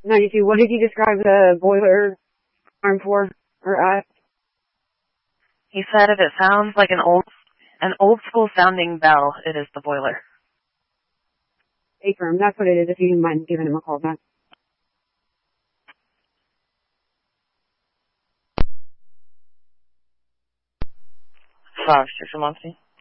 92, what did you describe the boiler arm for, or at? He said if it sounds like an old school sounding bell, it is the boiler. A-firm, that's what it is, if you didn't mind giving him a call back. 5-6 Monty.